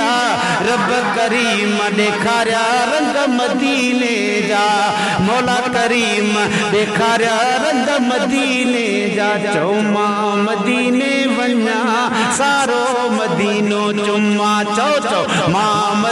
जा रब करीम ॾेखारिया रंग मदीने जा मौला करीम ॾेखारिया रंग मदीने जा चओ मां मदीने वञा सारो मदीनो चुम्मा चओ चओ मां